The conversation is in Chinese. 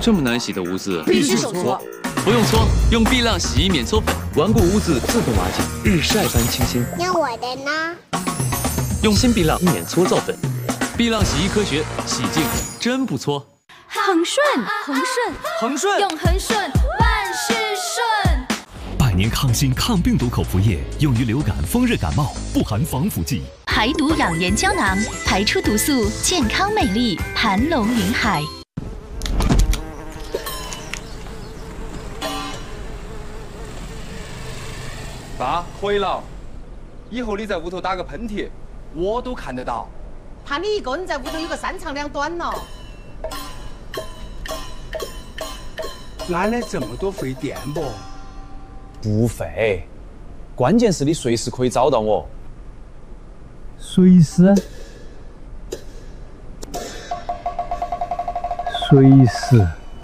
这么难洗的污渍， 必须手搓。 不用搓，用碧浪洗衣免搓粉，顽固污渍自动瓦解，日晒般清新。 那我的呢？ 用新碧浪免搓皂粉，碧浪洗衣科学，洗净真不搓。 恒顺，恒顺， 恒顺， 用恒顺，万事顺。 百年抗菌抗病毒口服液，用于流感、风热感冒，不含防腐剂。 排毒养颜胶囊，排出毒素，健康美丽，盘龙云海。 爸，回了。以后你在屋头打个喷嚏，我都看得到。 怕你一个人在屋头有个3长2短了。 哪来这么多费电不？ 不费，关键是你随时可以找到我。 随时？随时。